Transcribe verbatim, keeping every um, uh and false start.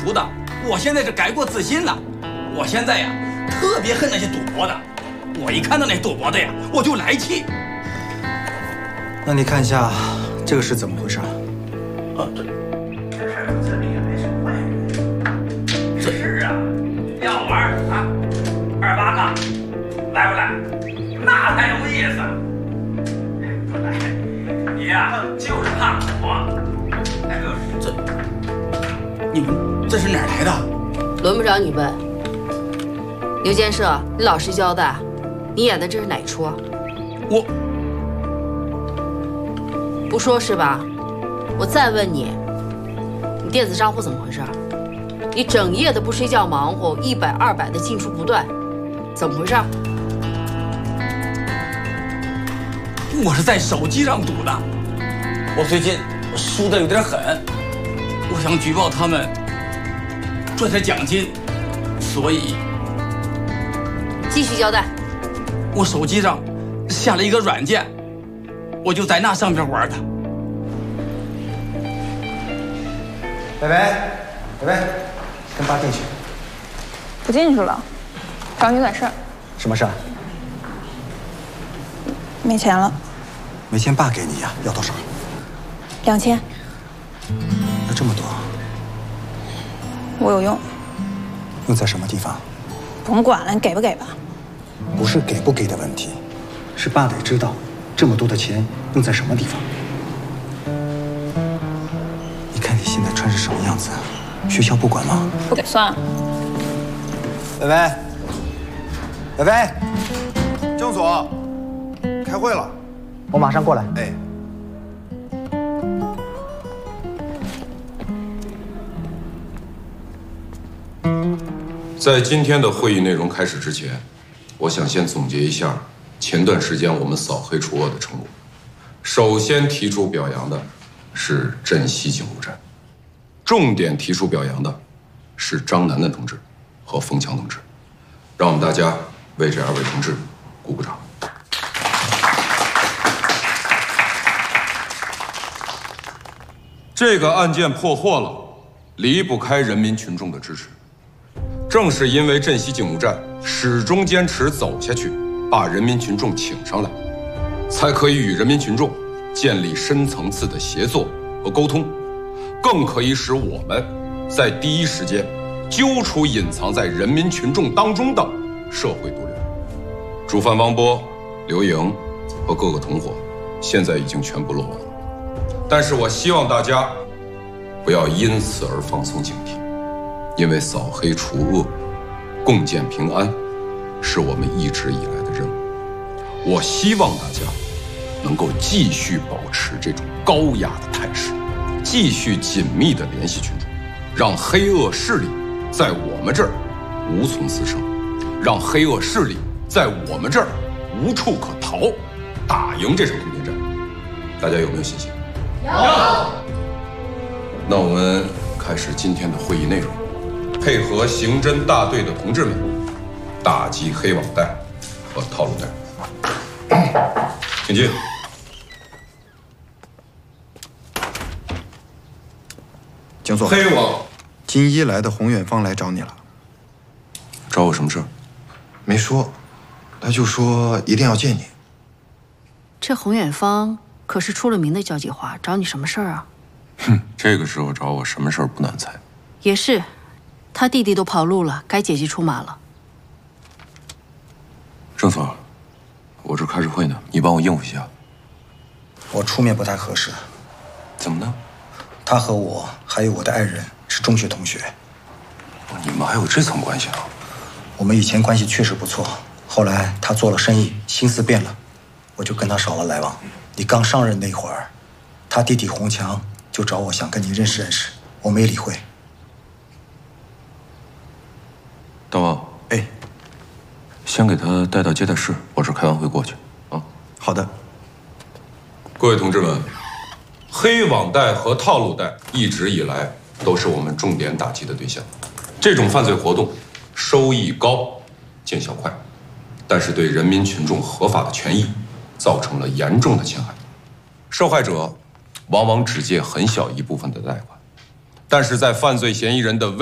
除的，我现在是改过自新了。我现在呀，特别恨那些赌博的。我一看到那赌博的呀，我就来气。 那你看一下，这个是怎么回事？ 啊，这这是这里还是坏人？这是啊，要玩啊，二八杠，来不来？那才有意思。不来，你呀就是怕我。哎呦，这你们这是哪儿来的？ 轮不着你问。刘建设，你老实交代，你演的这是哪出？ 我不说是吧？我再问你，你电子账户怎么回事？你整夜的不睡觉忙活，一百二百的进出不断，怎么回事？ 我是在手机上赌的，我最近输的有点狠，我想举报他们赚点奖金，所以继续交代。 我手机上下了一个软件，我就在那上边玩的。 北北，北北，跟爸进去。 不进去了，找你点事儿。 什么事儿？ 没钱了。 没钱，爸给你呀，要多少？ 两千。 要这么多？ 我有用。 用在什么地方？ 甭管了，你给不给吧？ 不是给不给的问题，是爸得知道这么多的钱用在什么地方。你看你现在穿成什么样子，学校不管吗？ 不给算了。 北北，北北， 郑总，开会了， 我马上过来。 哎。 在今天的会议内容开始之前，我想先总结一下前段时间我们扫黑除恶的成果。首先提出表扬的是镇西警务站，重点提出表扬的是张楠楠同志和冯强同志。让我们大家为这二位同志鼓鼓掌。这个案件破获了，离不开人民群众的支持。正是因为镇西警务站始终坚持走下去，把人民群众请上来，才可以与人民群众建立深层次的协作和沟通，更可以使我们在第一时间揪出隐藏在人民群众当中的社会毒瘤。主犯汪波、刘莹和各个同伙现在已经全部落网了，但是我希望大家不要因此而放松警惕。因为扫黑除恶、共建平安，是我们一直以来的任务。我希望大家能够继续保持这种高压的态势，继续紧密地联系群众，让黑恶势力在我们这儿无从滋生，让黑恶势力在我们这儿无处可逃，打赢这场攻坚战。大家有没有信心？有。那我们开始今天的会议内容。配合刑侦大队的同志们，打击黑网贷和套路贷。请进。 警总， 黑网金一来的洪远芳来找你了。 找我什么事儿？ 没说，他就说一定要见你。 这洪远芳可是出了名的交际花，找你什么事儿啊？ 哼，这个时候找我什么事儿不难猜。 也是。他弟弟都跑路了，该姐姐出马了。 郑总，我这开着会呢，你帮我应付一下。 我出面不太合适。 怎么呢？ 他和我还有我的爱人是中学同学。 你们还有这层关系啊？ 我们以前关系确实不错，后来他做了生意，心思变了，我就跟他少了来往。你刚上任那会儿，他弟弟洪强就找我想跟你认识认识，我没理会。 大王， 哎， 先给他带到接待室，我这开完会过去啊。 好的。 各位同志们，黑网贷和套路贷一直以来都是我们重点打击的对象。这种犯罪活动收益高，见效快，但是对人民群众合法的权益造成了严重的侵害。受害者往往只借很小一部分的贷款，但是在犯罪嫌疑人的